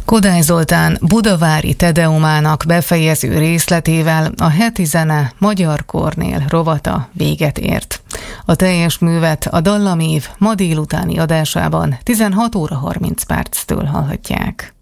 Kodály Zoltán budavári tedeumának befejező részletével a heti zene Magyar Kornél rovata véget ért. A teljes művet a Dallamév ma délutáni adásában 16 óra 30 perctől hallhatják.